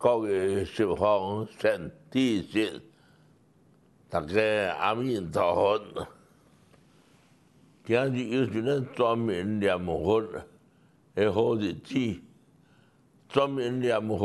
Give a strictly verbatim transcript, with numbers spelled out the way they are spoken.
各个十方善知识，大家阿弥陀佛。今日又是咱专门念佛的好日子，专门念佛。